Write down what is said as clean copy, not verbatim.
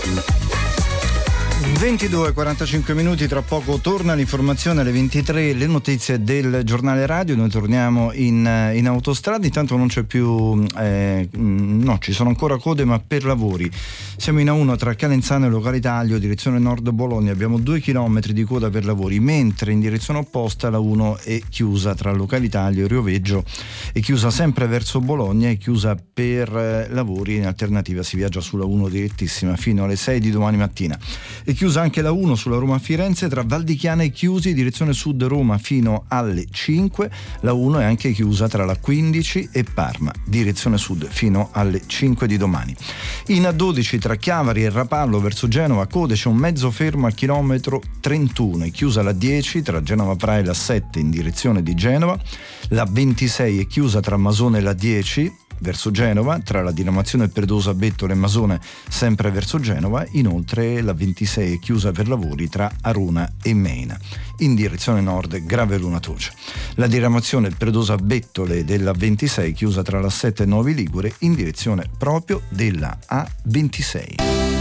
22:45 minuti, tra poco torna l'informazione alle 23, le notizie del giornale radio. Noi torniamo in autostrada. Intanto non c'è più no, ci sono ancora code, ma per lavori. Siamo in A1 tra Calenzano e Localitaglio, direzione nord Bologna. Abbiamo 2 chilometri di coda per lavori, mentre in direzione opposta la 1 è chiusa tra Localitaglio e Rioveggio, è chiusa sempre verso Bologna, è chiusa per lavori. In alternativa si viaggia sulla 1 direttissima fino alle 6 di domani mattina. È chiusa anche la 1 sulla Roma-Firenze tra Valdichiana e Chiusi, direzione sud Roma fino alle 5. La 1 è anche chiusa tra la 15 e Parma, direzione sud fino alle 5 di domani. In A12 tra Chiavari e Rapallo verso Genova, code, c'è un mezzo fermo al chilometro 31. È chiusa la 10 tra Genova Praia e la 7 in direzione di Genova. La 26 è chiusa tra Masone e la 10 verso Genova, tra la diramazione Perdosa Bettole e Masone sempre verso Genova. Inoltre la 26 è chiusa per lavori tra Aruna e Meina in direzione nord Graveluna Toce. La diramazione Perdosa Bettole della 26 chiusa tra la 7 e Novi Ligure in direzione proprio della A26.